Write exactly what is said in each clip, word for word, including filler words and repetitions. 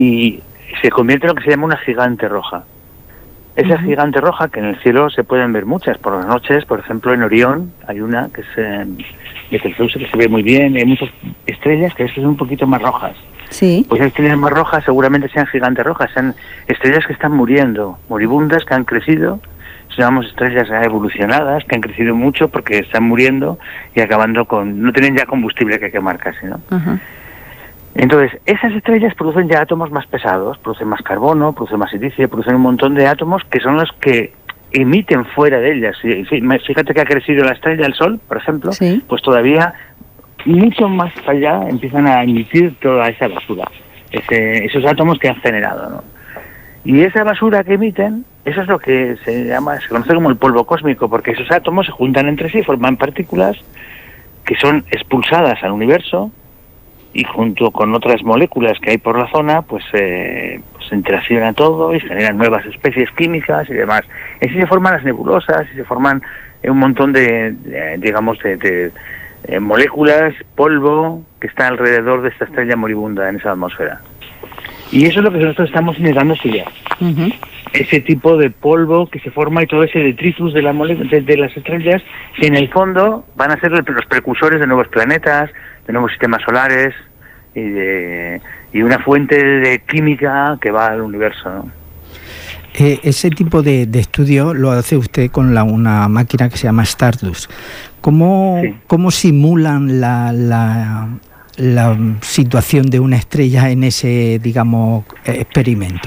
y se convierte en lo que se llama una gigante roja. Esa uh-huh. gigante roja, que en el cielo se pueden ver muchas por las noches, por ejemplo en Orión hay una que es eh, de Betelgeuse, que se ve muy bien, hay muchas estrellas que a veces son un poquito más rojas. Sí. Pues las estrellas más rojas seguramente sean gigantes rojas, sean estrellas que están muriendo, moribundas, que han crecido, llamamos estrellas evolucionadas, que han crecido mucho porque están muriendo y acabando con... no tienen ya combustible que quemar casi, ¿no? Uh-huh. Entonces, esas estrellas producen ya átomos más pesados, producen más carbono, producen más silicio, producen un montón de átomos que son los que emiten fuera de ellas. Fíjate que ha crecido la estrella del Sol, por ejemplo, sí. Pues todavía mucho más allá empiezan a emitir toda esa basura, ese, esos átomos que han generado, ¿no? Y esa basura que emiten, eso es lo que se llama, se conoce como el polvo cósmico, porque esos átomos se juntan entre sí, forman partículas que son expulsadas al universo y junto con otras moléculas que hay por la zona, pues, eh, pues se interacciona todo y generan nuevas especies químicas y demás. Y así se forman las nebulosas y se forman un montón de, de digamos, de, de, de moléculas, polvo, que está alrededor de esta estrella moribunda en esa atmósfera. Y eso es lo que nosotros estamos intentando estudiar. Uh-huh. Ese tipo de polvo que se forma y todo ese detritus de, la mole- de, de las estrellas, que en el fondo van a ser los precursores de nuevos planetas, de nuevos sistemas solares y, de, y una fuente de química que va al universo, ¿no? Eh, ese tipo de, de estudio lo hace usted con la, una máquina que se llama Stardust. ¿Cómo, sí. ¿cómo simulan la... la la situación de una estrella en ese, digamos, experimento?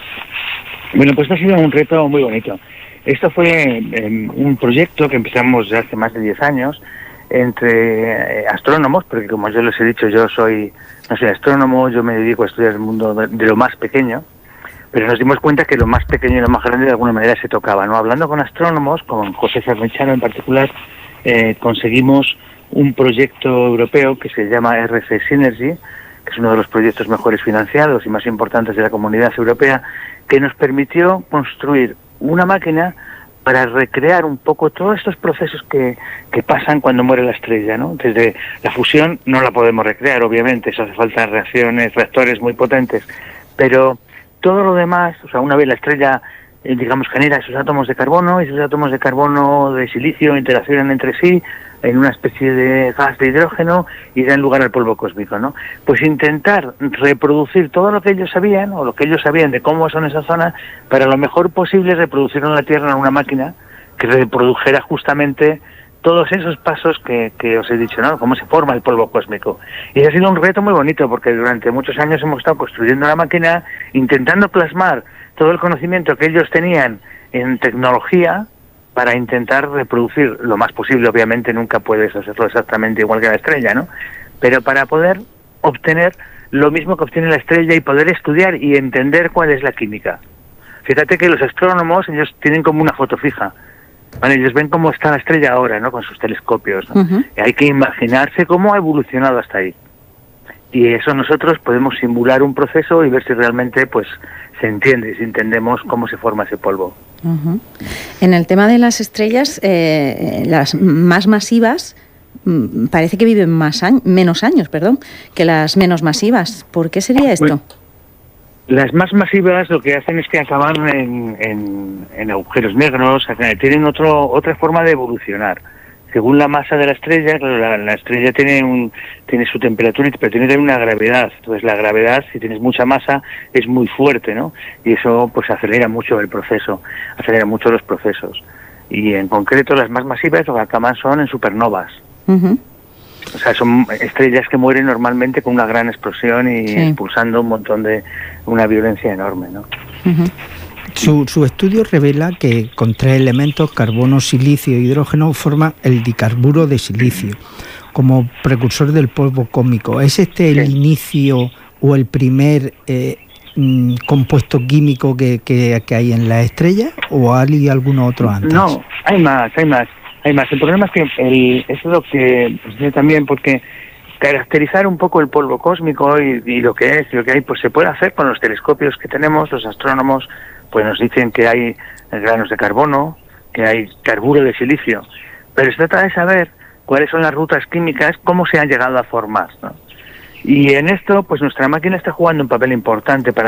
Bueno, pues ha sido un reto muy bonito. Esto fue eh, un proyecto que empezamos ya hace más de diez años entre eh, astrónomos, porque como yo les he dicho, yo soy no soy astrónomo, yo me dedico a estudiar el mundo de, de lo más pequeño, pero nos dimos cuenta que lo más pequeño y lo más grande de alguna manera se tocaba, ¿no? Hablando con astrónomos, con José Cermechano en particular, eh, conseguimos un proyecto europeo que se llama R C Synergy, que es uno de los proyectos mejores financiados y más importantes de la Comunidad Europea, que nos permitió construir una máquina para recrear un poco todos estos procesos que, que pasan cuando muere la estrella, ¿no? Desde la fusión no la podemos recrear, obviamente, eso hace falta reacciones, reactores muy potentes, pero todo lo demás, o sea, una vez la estrella, eh, digamos, genera esos átomos de carbono, y esos átomos de carbono de silicio interaccionan entre sí en una especie de gas de hidrógeno y dan lugar al polvo cósmico, ¿no? Pues intentar reproducir todo lo que ellos sabían, o lo que ellos sabían de cómo son esa zona, para lo mejor posible reproducirlo en la Tierra en una máquina que reprodujera justamente todos esos pasos que, que os he dicho, ¿no? Cómo se forma el polvo cósmico. Y ha sido un reto muy bonito, porque durante muchos años hemos estado construyendo la máquina, intentando plasmar todo el conocimiento que ellos tenían en tecnología, para intentar reproducir lo más posible. Obviamente nunca puedes hacerlo exactamente igual que la estrella, ¿no? Pero para poder obtener lo mismo que obtiene la estrella y poder estudiar y entender cuál es la química. Fíjate que los astrónomos, ellos tienen como una foto fija, ¿vale? Ellos ven cómo está la estrella ahora, ¿no? Con sus telescopios, ¿no? Uh-huh. Y hay que imaginarse cómo ha evolucionado hasta ahí. Y eso nosotros podemos simular un proceso y ver si realmente, pues, se entiende, si entendemos cómo se forma ese polvo. Uh-huh. En el tema de las estrellas, eh, las más masivas parece que viven más años, menos años, perdón, que las menos masivas. ¿Por qué sería esto? Bueno, las más masivas lo que hacen es que acaban en, en, en agujeros negros, tienen otro, otra forma de evolucionar. Según la masa de la estrella, la, la estrella tiene un tiene su temperatura, pero tiene también una gravedad. Entonces la gravedad, si tienes mucha masa, es muy fuerte, ¿no? Y eso pues acelera mucho el proceso, acelera mucho los procesos. Y en concreto las más masivas lo que acaban son en supernovas. Uh-huh. O sea, son estrellas que mueren normalmente con una gran explosión y sí. expulsando un montón de... una violencia enorme, ¿no? Uh-huh. Su, su estudio revela que con tres elementos, carbono, silicio e hidrógeno, forman el dicarburo de silicio como precursor del polvo cósmico. ¿Es este el sí. inicio o el primer eh, mm, compuesto químico que, que, que hay en la estrella o hay alguno otro antes? No, hay más, hay más, hay más. El problema es que el, eso es lo que pues, también porque caracterizar un poco el polvo cósmico y, y lo que es y lo que hay, pues se puede hacer con los telescopios que tenemos. Los astrónomos pues nos dicen que hay granos de carbono, que hay carburo de silicio, pero se trata de saber cuáles son las rutas químicas, cómo se han llegado a formar, ¿no? Y en esto, pues nuestra máquina está jugando un papel importante para